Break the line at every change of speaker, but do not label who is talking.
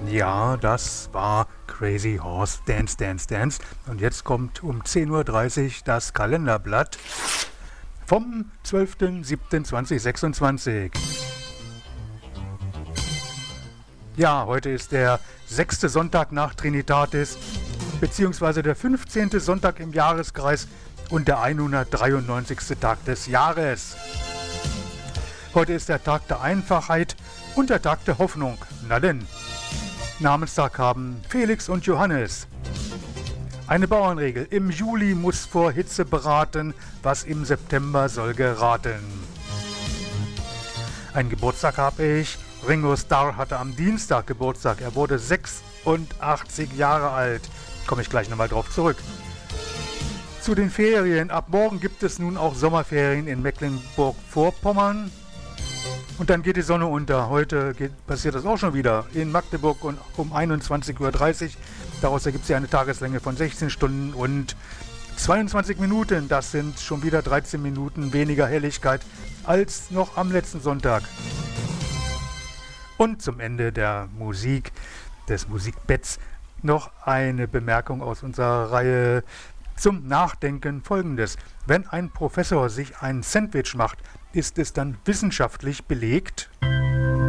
Ja, das war Crazy Horse Dance Dance Dance. Und jetzt kommt um 10:30 Uhr das Kalenderblatt vom 12.07.2026. Ja, heute ist der 6. Sonntag nach Trinitatis, beziehungsweise der 15. Sonntag im Jahreskreis und der 193. Tag des Jahres. Heute ist der Tag der Einfachheit und der Tag der Hoffnung. Na denn, Namenstag haben Felix und Johannes. Eine Bauernregel: Im Juli muss vor Hitze beraten, was im September soll geraten. Ein Geburtstag habe ich. Ringo Starr hatte am Dienstag Geburtstag. Er wurde 86 Jahre alt. Komme ich gleich nochmal drauf zurück. Zu den Ferien. Ab morgen gibt es nun auch Sommerferien in Mecklenburg-Vorpommern. Und dann geht die Sonne unter. Heute passiert das auch schon wieder in Magdeburg und um 21:30 Uhr. Daraus ergibt sich eine Tageslänge von 16 Stunden und 22 Minuten. Das sind schon wieder 13 Minuten weniger Helligkeit als noch am letzten Sonntag. Und zum Ende der Musik, des Musikbetts, noch eine Bemerkung aus unserer Reihe zum Nachdenken: Folgendes: Wenn ein Professor sich ein Sandwich macht, ist es dann wissenschaftlich belegt?